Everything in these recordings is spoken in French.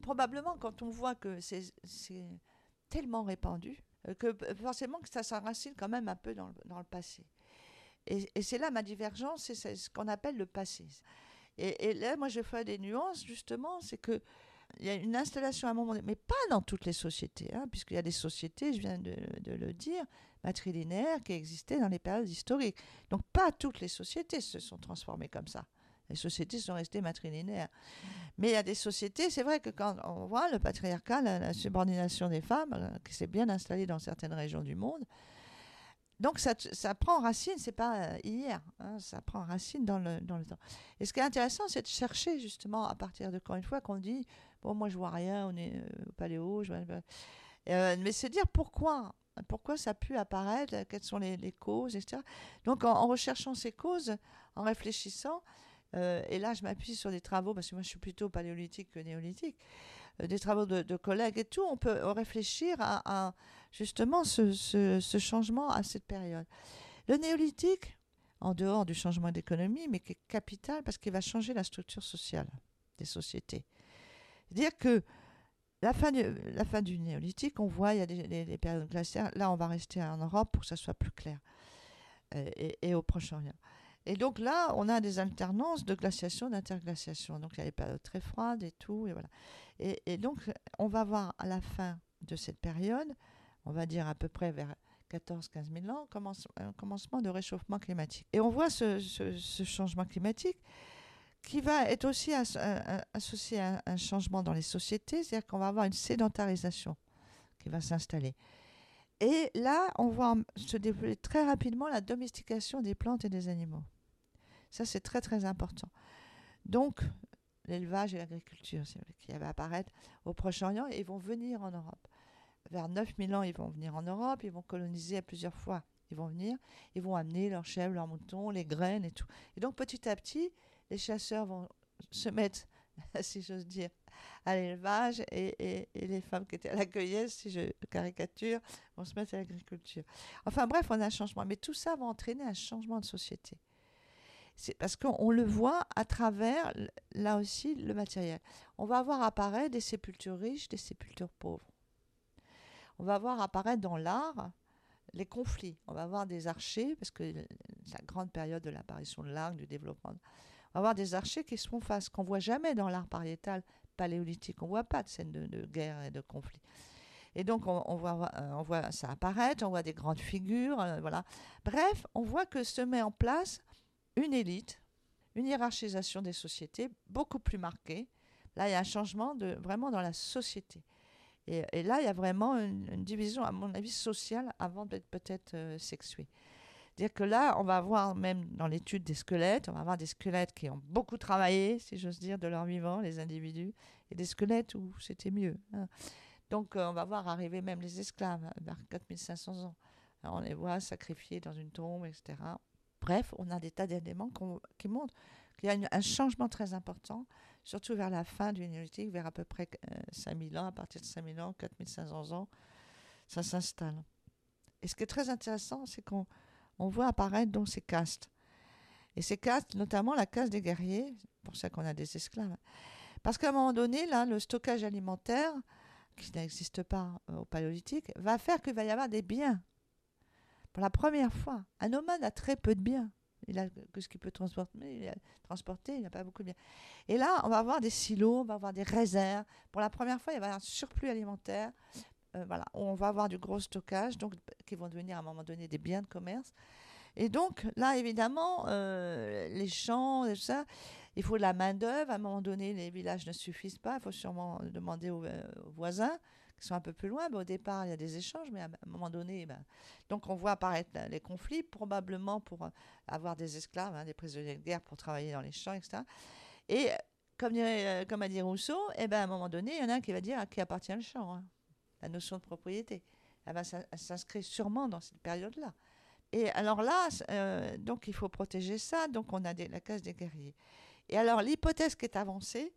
probablement, quand on voit que c'est tellement répandu, que forcément que ça s'enracine quand même un peu dans le passé. Et c'est là ma divergence, c'est ce qu'on appelle le passé. Et là, moi, je fais des nuances, justement, c'est que il y a une installation à un moment donné, mais pas dans toutes les sociétés, hein, puisqu'il y a des sociétés, je viens de le dire, matrilinéaires qui existaient dans les périodes historiques. Donc pas toutes les sociétés se sont transformées comme ça. Les sociétés sont restées matrilinéaires. Mais il y a des sociétés, c'est vrai que quand on voit le patriarcat, la subordination des femmes, qui s'est bien installée dans certaines régions du monde, donc ça prend racine, c'est pas hier, hein, ça prend racine dans le temps. Et ce qui est intéressant, c'est de chercher justement à partir de quand une fois qu'on dit, bon moi je vois rien, on est au Paléo, mais se dire pourquoi ça a pu apparaître, quelles sont les causes, etc. Donc en recherchant ces causes, en réfléchissant, et là je m'appuie sur des travaux, parce que moi je suis plutôt paléolithique que néolithique, des travaux de collègues et tout, on peut réfléchir à justement ce changement à cette période. Le néolithique, en dehors du changement d'économie, mais qui est capital parce qu'il va changer la structure sociale des sociétés. C'est-à-dire que la fin du néolithique, on voit, il y a des périodes glaciaires. Là, on va rester en Europe pour que ça soit plus clair, et au Proche-Orient. Et donc là, on a des alternances de glaciation, d'interglaciation. Donc il y a des périodes très froides et tout. Et, voilà. Et donc, on va voir à la fin de cette période, on va dire à peu près vers 14-15 000 ans, un commencement de réchauffement climatique. Et on voit ce changement climatique qui va être aussi associé à un changement dans les sociétés, c'est-à-dire qu'on va avoir une sédentarisation qui va s'installer. Et là, on voit se développer très rapidement la domestication des plantes et des animaux. Ça, c'est très très important. Donc, l'élevage et l'agriculture qui va apparaître au Proche-Orient et ils vont venir en Europe. Vers 9000 ans, ils vont venir en Europe, ils vont coloniser à plusieurs fois. Ils vont venir, ils vont amener leurs chèvres, leurs moutons, les graines et tout. Et donc, petit à petit, les chasseurs vont se mettre, si j'ose dire, à l'élevage et les femmes qui étaient à la cueillette, si je caricature, vont se mettre à l'agriculture. Enfin bref, on a un changement. Mais tout ça va entraîner un changement de société. C'est parce qu'on le voit à travers, là aussi, le matériel. On va voir apparaître des sépultures riches, des sépultures pauvres. On va voir apparaître dans l'art les conflits. On va voir des archers, parce que c'est la grande période de l'apparition de l'art, du développement. On va voir des archers qui se font face, qu'on ne voit jamais dans l'art pariétal paléolithique. On ne voit pas de scènes de guerre et de conflits. Et donc, on voit ça apparaître, on voit des grandes figures, voilà. Bref, on voit que se met en place une élite, une hiérarchisation des sociétés beaucoup plus marquée. Là, il y a un changement vraiment dans la société. Et là, il y a vraiment une division, à mon avis, sociale avant d'être peut-être sexuée. C'est-à-dire que là, on va voir même dans l'étude des squelettes, on va avoir des squelettes qui ont beaucoup travaillé, si j'ose dire, de leur vivant, les individus, et des squelettes où c'était mieux, hein. Donc, on va voir arriver même les esclaves vers 4500 ans. Alors, on les voit sacrifiés dans une tombe, etc. Bref, on a des tas d'éléments qui montrent qu'il y a un changement très important, surtout vers la fin du néolithique, vers à peu près 5000 ans, à partir de 5000 ans, 4500 ans, ça s'installe. Et ce qui est très intéressant, c'est qu'on voit apparaître donc ces castes. Et ces castes, notamment la caste des guerriers, c'est pour ça qu'on a des esclaves. Parce qu'à un moment donné, là, le stockage alimentaire, qui n'existe pas au paléolithique, va faire qu'il va y avoir des biens. Pour la première fois, un nomade a très peu de biens. Il a que ce qu'il peut transporter, il n'a pas beaucoup de biens. Et là, on va avoir des silos, on va avoir des réserves. Pour la première fois, il va y avoir un surplus alimentaire. Voilà, on va avoir du gros stockage, donc qui vont devenir à un moment donné des biens de commerce. Et donc là, évidemment, les champs, et tout ça, il faut de la main-d'œuvre. À un moment donné, les villages ne suffisent pas. Il faut sûrement demander aux voisins qui sont un peu plus loin. Mais au départ, il y a des échanges, mais à un moment donné, donc on voit apparaître les conflits, probablement pour avoir des esclaves, hein, des prisonniers de guerre pour travailler dans les champs, etc. Et comme a dit Rousseau, à un moment donné, il y en a un qui va dire à qui appartient le champ, hein, la notion de propriété. Elle s'inscrit sûrement dans cette période-là. Et alors là, donc il faut protéger ça, donc on a la case des guerriers. Et alors l'hypothèse qui est avancée,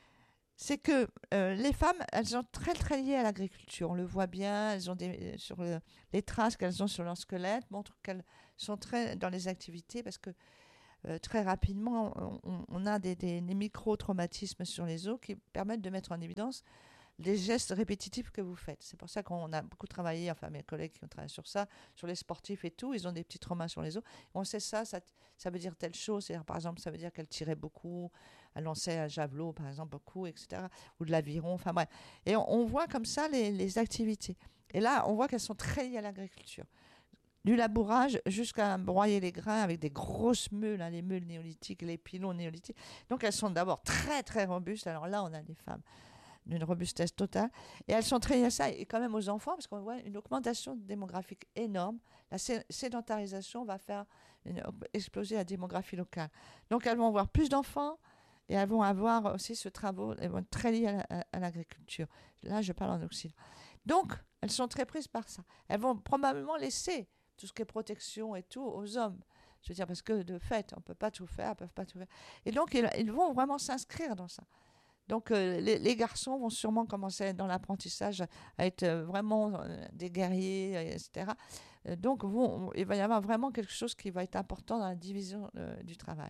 c'est que les femmes, elles sont très très liées à l'agriculture. On le voit bien, elles ont les traces qu'elles ont sur leur squelette montrent qu'elles sont très dans les activités parce que très rapidement, on a des micro-traumatismes sur les os qui permettent de mettre en évidence les gestes répétitifs que vous faites. C'est pour ça qu'on a beaucoup travaillé, enfin mes collègues qui ont travaillé sur ça, sur les sportifs et tout, ils ont des petits traumas sur les os. On sait ça veut dire telle chose. C'est-à-dire, par exemple, ça veut dire qu'elle tirait beaucoup, elle lançait un javelot, par exemple, beaucoup, etc. Ou de l'aviron, enfin bref. Et on voit comme ça les activités. Et là, on voit qu'elles sont très liées à l'agriculture. Du labourage jusqu'à broyer les grains avec des grosses meules, hein, les meules néolithiques, les pilons néolithiques. Donc elles sont d'abord très très robustes. Alors là, on a des femmes d'une robustesse totale. Et elles sont très liées à ça, et quand même aux enfants, parce qu'on voit une augmentation démographique énorme. La sédentarisation va faire exploser la démographie locale. Donc elles vont avoir plus d'enfants, et elles vont avoir aussi ce travail, elles vont être très liées à l'agriculture. Là, je parle en Occident. Donc, elles sont très prises par ça. Elles vont probablement laisser tout ce qui est protection et tout aux hommes. Je veux dire, parce que de fait, on ne peut pas tout faire, elles ne peuvent pas tout faire. Et donc, ils vont vraiment s'inscrire dans ça. Donc, les garçons vont sûrement commencer dans l'apprentissage à être vraiment des guerriers, etc. Donc, il va y avoir vraiment quelque chose qui va être important dans la division du travail.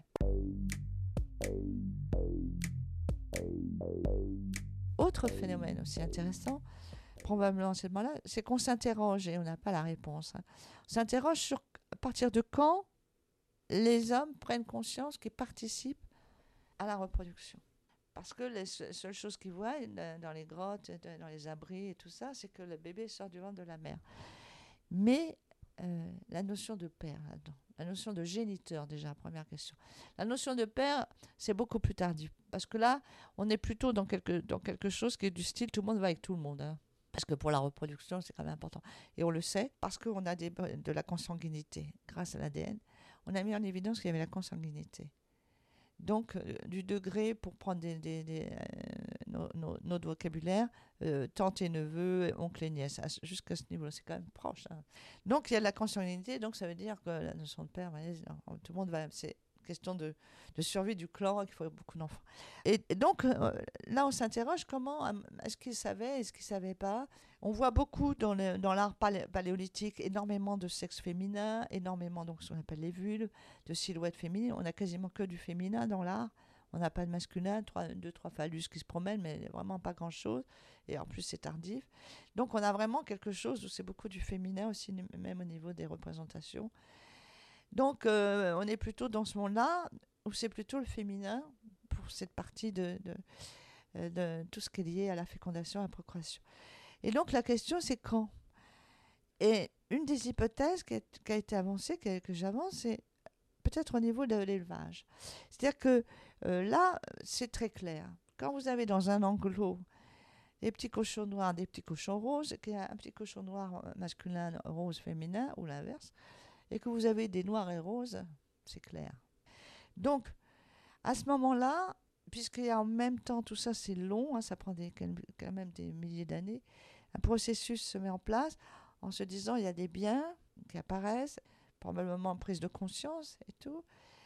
Autre phénomène aussi intéressant, probablement à ce moment-là, c'est qu'on s'interroge, et on n'a pas la réponse. On s'interroge sur à partir de quand les hommes prennent conscience qu'ils participent à la reproduction. Parce que les seules choses qu'ils voient dans les grottes, dans les abris et tout ça, c'est que le bébé sort du ventre de la mère. Mais la notion de père là-dedans, la notion de géniteur déjà, première question. La notion de père, c'est beaucoup plus tardif. Parce que là, on est plutôt dans quelque chose qui est du style tout le monde va avec tout le monde. Hein. Parce que pour la reproduction, c'est quand même important. Et on le sait, parce qu'on a de la consanguinité. Grâce à l'ADN, on a mis en évidence qu'il y avait la consanguinité. Donc, du degré, pour prendre notre vocabulaire, tante et neveu, oncle et nièce, jusqu'à ce niveau-là, c'est quand même proche. Hein. Donc, il y a de la consanguinité, donc ça veut dire que la notion de père, tout le monde va. C'est question de survie du clan, qu'il faut beaucoup d'enfants. Et donc, là, on s'interroge comment, est-ce qu'ils savaient, est-ce qu'ils ne savaient pas. On voit beaucoup dans l'art paléolithique énormément de sexe féminin, énormément, donc ce qu'on appelle les vulves, de silhouettes féminines. On n'a quasiment que du féminin dans l'art. On n'a pas de masculin, deux, trois phallus qui se promènent, mais vraiment pas grand-chose. Et en plus, c'est tardif. Donc, on a vraiment quelque chose où c'est beaucoup du féminin aussi, même au niveau des représentations. Donc, on est plutôt dans ce monde-là, où c'est plutôt le féminin, pour cette partie de tout ce qui est lié à la fécondation et à la procréation. Et donc, la question, c'est quand ? Et une des hypothèses qui a été avancée, que j'avance, c'est peut-être au niveau de l'élevage. C'est-à-dire que là, c'est très clair. Quand vous avez dans un enclos des petits cochons noirs, des petits cochons roses, qu'il y a un petit cochon noir masculin, rose féminin, ou l'inverse, et que vous avez des noirs et roses, c'est clair. Donc, à ce moment-là, puisqu'il y a en même temps, tout ça c'est long, hein, ça prend quand même des milliers d'années, un processus se met en place en se disant il y a des biens qui apparaissent, probablement prise de conscience et tout.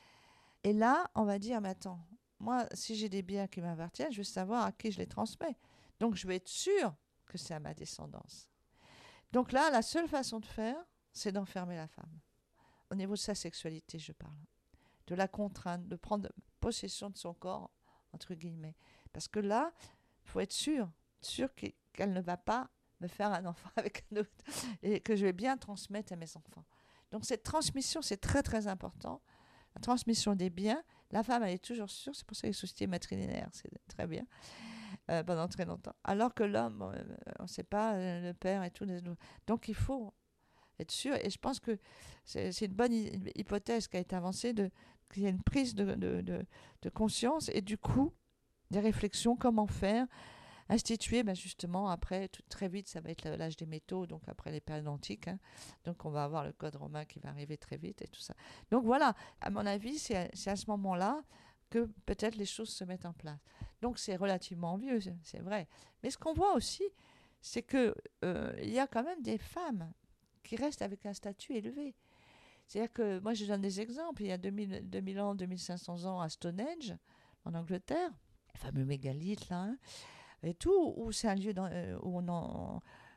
Et là, on va dire, mais attends, moi, si j'ai des biens qui m'appartiennent, je veux savoir à qui je les transmets. Donc, je vais être sûre que c'est à ma descendance. Donc là, la seule façon de faire, c'est d'enfermer la femme. Au niveau de sa sexualité, je parle. De la contrainte, de prendre possession de son corps, entre guillemets. Parce que là, il faut être sûr qu'elle ne va pas me faire un enfant avec un autre et que je vais bien transmettre à mes enfants. Donc cette transmission, c'est très très important. La transmission des biens, la femme, elle est toujours sûre, c'est pour ça que les sociétés matrilinéaires, c'est très bien, pendant très longtemps. Alors que l'homme, on ne sait pas, le père et tout. Donc il faut être sûr, et je pense que c'est une bonne hypothèse qui a été avancée, qu'il y a une prise de conscience et du coup, des réflexions, comment faire, instituer, justement, après, très vite, ça va être l'âge des métaux, donc après les périodes antiques. Hein. Donc on va avoir le code romain qui va arriver très vite et tout ça. Donc voilà, à mon avis, c'est à ce moment-là que peut-être les choses se mettent en place. Donc c'est relativement vieux, c'est vrai. Mais ce qu'on voit aussi, c'est qu'il y a quand même des femmes qui restent avec un statut élevé. C'est-à-dire que, moi je donne des exemples, il y a 2000 ans, 2500 ans à Stonehenge, en Angleterre, le fameux mégalithe là, hein, et tout, où c'est un lieu où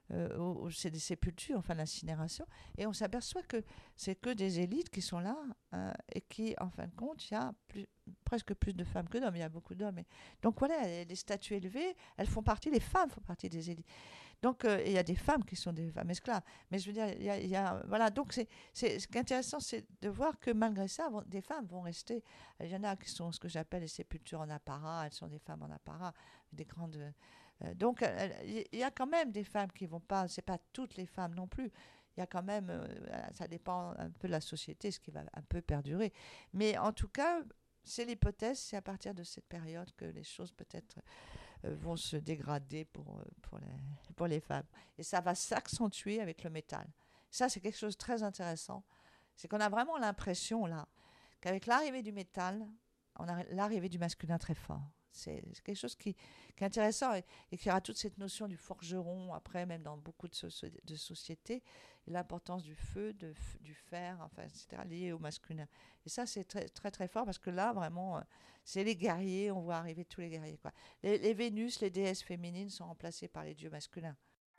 c'est des sépultures, enfin l'incinération, et on s'aperçoit que c'est que des élites qui sont là, et qui, en fin de compte, il y a presque plus de femmes que d'hommes, il y a beaucoup d'hommes. Donc voilà, les statues élevées, les femmes font partie des élites. Donc il y a des femmes qui sont des femmes esclaves, mais je veux dire, voilà, donc ce qui est intéressant, c'est de voir que malgré ça, des femmes vont rester. Il y en a qui sont ce que j'appelle les sépultures en apparat, elles sont des femmes en apparat, des grandes. Donc, il y a quand même des femmes qui vont pas, c'est pas toutes les femmes non plus. Il y a quand même, ça dépend un peu de la société, ce qui va un peu perdurer. Mais en tout cas, c'est l'hypothèse, c'est à partir de cette période que les choses peut-être vont se dégrader pour les femmes. Et ça va s'accentuer avec le métal. Ça, c'est quelque chose de très intéressant. C'est qu'on a vraiment l'impression, là, qu'avec l'arrivée du métal, on a l'arrivée du masculin très fort. C'est quelque chose qui est intéressant et qui aura toute cette notion du forgeron, après, même dans beaucoup de sociétés, et l'importance du feu, du fer, enfin, etc., lié au masculin. Et ça, c'est très, très, très fort parce que là, vraiment, c'est les guerriers, on voit arriver tous les guerriers, quoi. Les Vénus, les déesses féminines sont remplacées par les dieux masculins.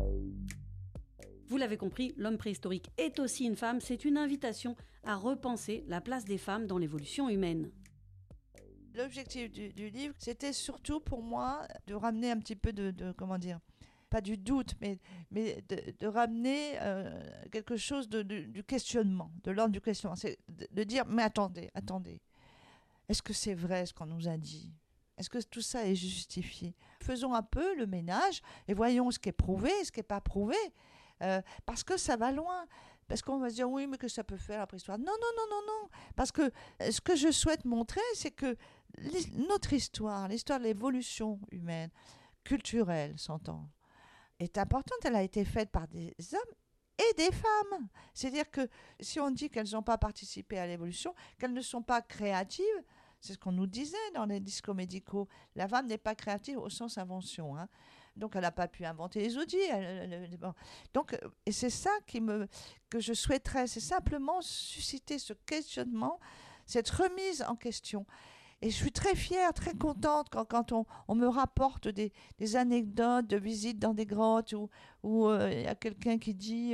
Vous l'avez compris, l'homme préhistorique est aussi une femme. C'est une invitation à repenser la place des femmes dans l'évolution humaine. L'objectif du livre, c'était surtout pour moi de ramener un petit peu de comment dire, pas du doute, mais de ramener quelque chose du questionnement, de l'ordre du questionnement. C'est de dire, mais attendez, est-ce que c'est vrai ce qu'on nous a dit ? Est-ce que tout ça est justifié ? Faisons un peu le ménage et voyons ce qui est prouvé, ce qui n'est pas prouvé, parce que ça va loin. Parce qu'on va se dire, oui, mais que ça peut faire la préhistoire. Non. Parce que ce que je souhaite montrer, c'est que notre histoire, l'histoire de l'évolution humaine, culturelle, s'entend, est importante. Elle a été faite par des hommes et des femmes. C'est-à-dire que si on dit qu'elles n'ont pas participé à l'évolution, qu'elles ne sont pas créatives, c'est ce qu'on nous disait dans les discours médicaux. La femme n'est pas créative au sens invention, hein. Donc, elle n'a pas pu inventer les outils. Bon. Donc, et c'est ça que je souhaiterais, c'est simplement susciter ce questionnement, cette remise en question. Et je suis très fière, très contente quand on me rapporte des anecdotes de visites dans des grottes où il y a quelqu'un qui dit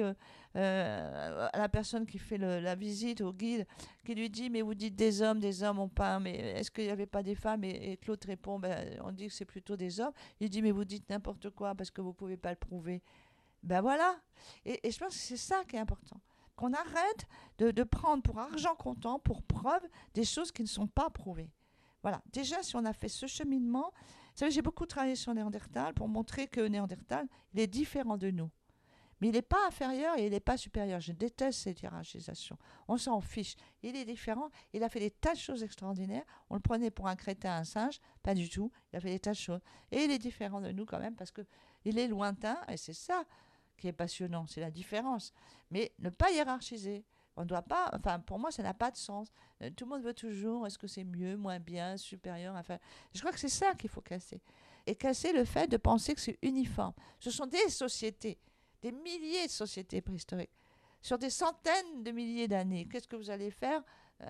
à la personne qui fait la visite, au guide, qui lui dit « Mais vous dites des hommes ont pas, mais est-ce qu'il n'y avait pas des femmes ?» Et Claude répond « On dit que c'est plutôt des hommes. » Il dit « Mais vous dites n'importe quoi parce que vous ne pouvez pas le prouver. » Ben voilà. Et je pense que c'est ça qui est important. Qu'on arrête de prendre pour argent comptant, pour preuve, des choses qui ne sont pas prouvées. Voilà, déjà, si on a fait ce cheminement, vous savez, j'ai beaucoup travaillé sur Néandertal pour montrer que Néandertal, il est différent de nous. Mais il n'est pas inférieur et il n'est pas supérieur. Je déteste cette hiérarchisation. On s'en fiche. Il est différent. Il a fait des tas de choses extraordinaires. On le prenait pour un crétin, un singe. Pas du tout. Il a fait des tas de choses. Et il est différent de nous quand même parce qu'il est lointain. Et c'est ça qui est passionnant. C'est la différence. Mais ne pas hiérarchiser. On ne doit pas, enfin, pour moi, ça n'a pas de sens. Tout le monde veut toujours, est-ce que c'est mieux, moins bien, supérieur, enfin. Je crois que c'est ça qu'il faut casser. Et casser le fait de penser que c'est uniforme. Ce sont des sociétés, des milliers de sociétés préhistoriques, sur des centaines de milliers d'années. Qu'est-ce que vous allez faire ?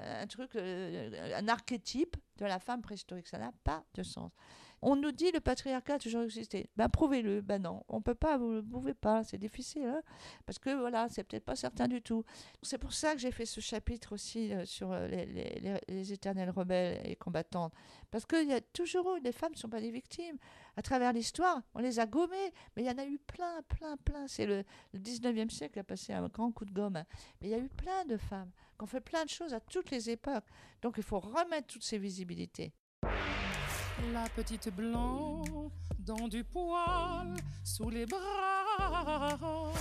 Un archétype de la femme préhistorique. Ça n'a pas de sens. On nous dit le patriarcat a toujours existé. Ben prouvez-le. Ben non, on peut pas, vous ne pouvez pas. C'est difficile, hein, parce que voilà, c'est peut-être pas certain du tout. C'est pour ça que j'ai fait ce chapitre aussi sur les éternelles rebelles et combattantes, parce qu'il y a toujours eu, les femmes ne sont pas des victimes. À travers l'histoire, on les a gommées, mais il y en a eu plein. C'est le 19e siècle qui a passé un grand coup de gomme, hein. Mais il y a eu plein de femmes qui ont fait plein de choses à toutes les époques. Donc il faut remettre toutes ces visibilités. La petite blonde dans du poil sous les bras.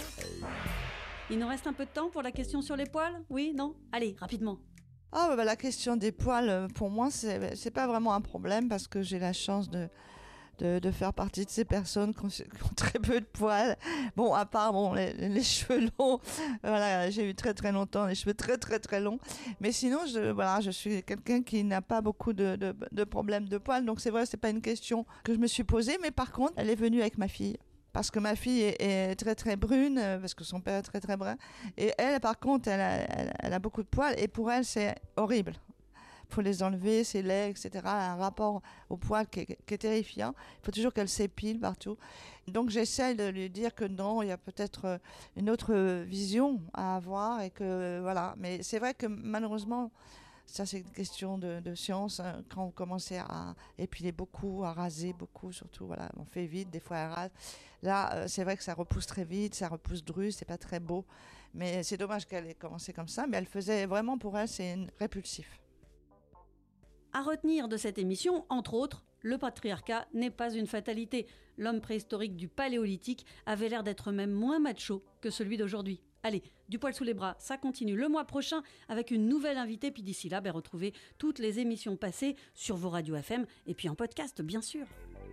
Il nous reste un peu de temps pour la question sur les poils ? Oui, non ? Allez, rapidement. La question des poils, pour moi, c'est pas vraiment un problème parce que j'ai la chance de faire partie de ces personnes qui ont très peu de poils. Bon, à part les cheveux longs, voilà, j'ai eu très très longtemps les cheveux très très très longs. Mais sinon, je suis quelqu'un qui n'a pas beaucoup de problèmes de poils. Donc c'est vrai, c'est pas une question que je me suis posée. Mais par contre, elle est venue avec ma fille. Parce que ma fille est très très brune, parce que son père est très très brun. Et elle, par contre, elle a beaucoup de poils. Et pour elle, c'est horrible. Il faut les enlever, c'est laid, etc. Un rapport au poil qui est terrifiant. Il faut toujours qu'elle s'épile partout. Donc j'essaie de lui dire que non, il y a peut-être une autre vision à avoir et que voilà. Mais c'est vrai que malheureusement, ça c'est une question de science. Quand on commençait à épiler beaucoup, à raser beaucoup, surtout, voilà, on fait vite, des fois elle rase. Là, c'est vrai que ça repousse très vite, ça repousse dru, c'est pas très beau. Mais c'est dommage qu'elle ait commencé comme ça. Mais elle faisait vraiment, pour elle, c'est répulsif. À retenir de cette émission, entre autres, le patriarcat n'est pas une fatalité. L'homme préhistorique du Paléolithique avait l'air d'être même moins macho que celui d'aujourd'hui. Allez, du poil sous les bras, ça continue le mois prochain avec une nouvelle invitée. Puis d'ici là, retrouvez toutes les émissions passées sur vos radios FM et puis en podcast, bien sûr.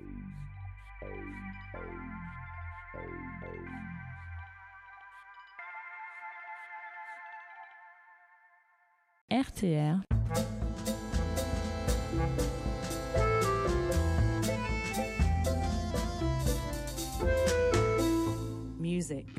RTR Music.